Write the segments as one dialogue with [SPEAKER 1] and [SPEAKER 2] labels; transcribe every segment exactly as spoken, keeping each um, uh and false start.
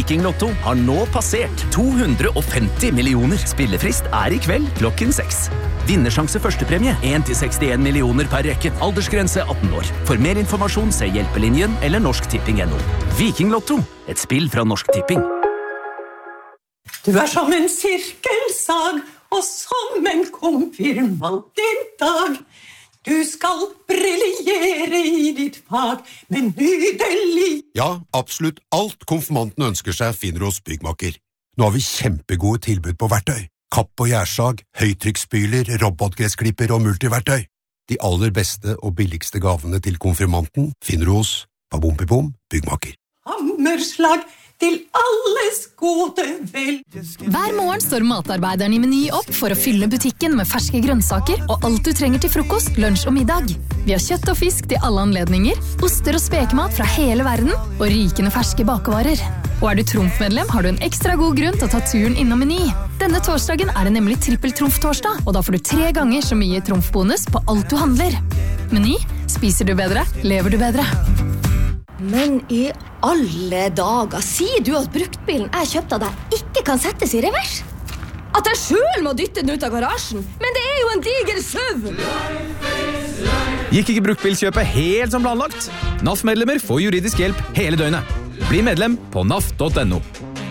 [SPEAKER 1] Viking Lotto har nå passert to hundre og femti millioner. Spillefrist er i kveld klokken seks. Vinnersjanse førstepremie en til sekstien millioner per rekke. Aldersgrense atten år. For mer informasjon se Hjelpelinjen eller Norsk Tipping punktum no. Viking Lotto, et spill fra Norsk Tipping.
[SPEAKER 2] Du er som en sirkelsag, og som en konfirmant en dag. Du skal briljere i ditt fag, men nydelig.
[SPEAKER 3] Ja, absolutt alt konfirmanten ønsker seg finner hos Byggmaker. Nå har vi kjempegode tilbud på verktøy. Kapp- og gjærsag, høytrykksspyler, robotgressklipper og multiverktøy. De aller beste og billigste gavene til konfirmanten finner du hos Babompipom Byggmaker.
[SPEAKER 2] Hammerslag til alles gode vel.
[SPEAKER 4] Hver morgen står matarbeideren i Meny opp for å fylle butikken med ferske grønnsaker og alt du trenger til frokost, lunsj og middag. Vi har kjøtt og fisk til alle anledninger, oster og spekemat fra hele verden og rikende ferske bakevarer. Og er du Trumf-medlem, har du en ekstra god grunn til å ta turen innom Meny. Denne torsdagen er det nemlig trippel-trumf-torsdag, og da får du tre ganger så mye trumf-bonus på alt du handler. Meny, spiser du bedre, lever du bedre.
[SPEAKER 5] Men i alle dager, sier du at bruktbilen jeg kjøpte av deg ikke kan settes i revers? At jeg selv må dytte den ut av garasjen? Men det er jo en diger søv!
[SPEAKER 6] Gikk ikke bruktbilkjøpet helt som planlagt? N A F-medlemmer får juridisk hjelp hele døgnet. Bli medlem på N A F punktum no.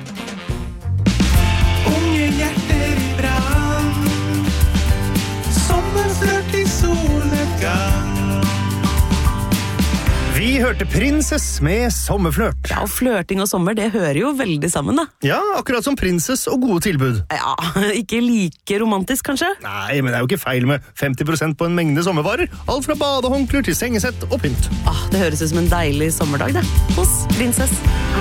[SPEAKER 7] Unge hjerter i brann, sommerflørt i solnedgang.
[SPEAKER 8] Vi hørte Princess med sommerflørt.
[SPEAKER 9] Ja, og flørting og sommer, det hører jo veldig sammen da.
[SPEAKER 8] Ja, akkurat som Princess og gode tilbud.
[SPEAKER 9] Ja, ikke like romantisk kanskje?
[SPEAKER 8] Nei, men det er jo ikke feil med femti prosent på en mengde sommervarer. Alt fra badehåndklær til sengesett og pynt.
[SPEAKER 9] Ah, det høres ut som en deilig sommerdag det, hos Princess.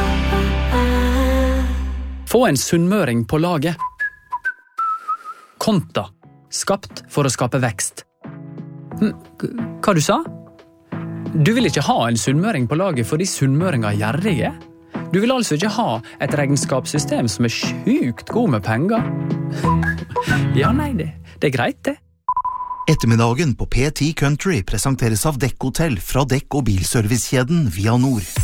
[SPEAKER 10] Få en sunnmøring på laget. Konta, skapt for å skape vekst. Hm, hva du sa? Du vil ikke ha en sunnmøring på laget fordi sunnmøringer er gjerrige? Du vil altså ikke ha et regnskapssystem som er sjukt god med penger? Ja, nei, det, det er greit det.
[SPEAKER 11] Ettermiddagen på P ti Country presenteres av Dekk Hotel fra Dekk- og bilservicekjeden Via Nord.